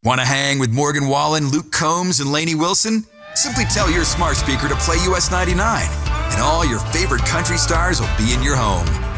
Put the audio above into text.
Want to hang with Morgan Wallen, Luke Combs, and Lainey Wilson? Simply tell your smart speaker to play US 99, and all your favorite country stars will be in your home.